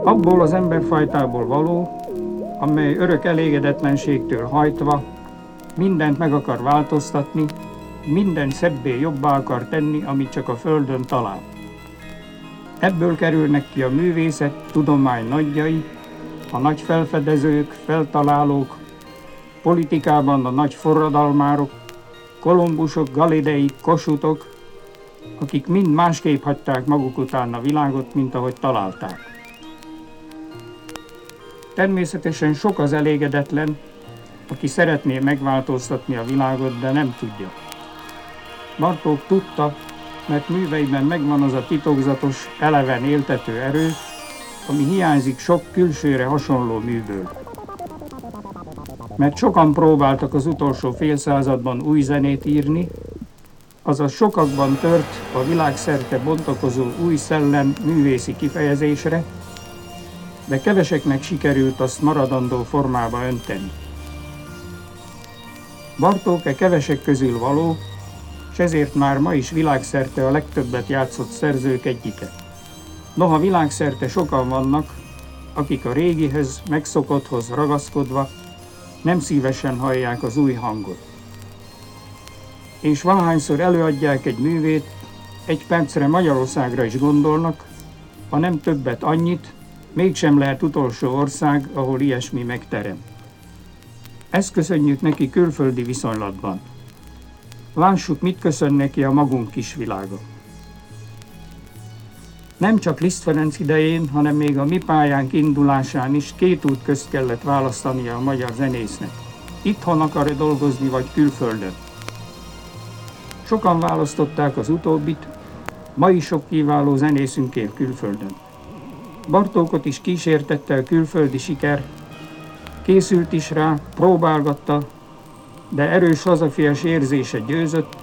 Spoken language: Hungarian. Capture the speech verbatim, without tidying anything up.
Abból az emberfajtából való, amely örök elégedetlenségtől hajtva mindent meg akar változtatni, mindent szebbé jobbá akar tenni, amit csak a földön talál. Ebből kerülnek ki a művészet, tudomány nagyjai, a nagy felfedezők, feltalálók, politikában a nagy forradalmárok, Kolumbusok, Galileik, Kossuthok, akik mind másképp hagyták maguk után a világot, mint ahogy találták. Természetesen sok az elégedetlen, aki szeretné megváltoztatni a világot, de nem tudja. Bartók tudta, mert műveiben megvan az a titokzatos, eleven éltető erő, ami hiányzik sok külsőre hasonló műből. Mert sokan próbáltak az utolsó fél században új zenét írni, azaz sokakban tört a világszerte bontakozó új szellem művészi kifejezésre, de keveseknek sikerült azt maradandó formába önteni. Bartók e kevesek közül való, s ezért már ma is világszerte a legtöbbet játszott szerzők egyike. Noha világszerte sokan vannak, akik a régihez, megszokotthoz ragaszkodva nem szívesen hallják az új hangot. És valahányszor előadják egy művét, egy percre Magyarországra is gondolnak, ha nem többet annyit, mégsem lehet utolsó ország, ahol ilyesmi megterem. Ezt köszönjük neki külföldi viszonylatban. Lássuk, mit köszön neki a magunk kis világa. Nem csak Liszt Ferenc idején, hanem még a mi pályánk indulásán is két út közt kellett választania a magyar zenésznek. Itthon akar-e dolgozni, vagy külföldön? Sokan választották az utóbbit, ma is sok kiváló zenészünk él külföldön. Bartókot is kísértette a külföldi siker, készült is rá, próbálgatta, de erős hazafias érzése győzött,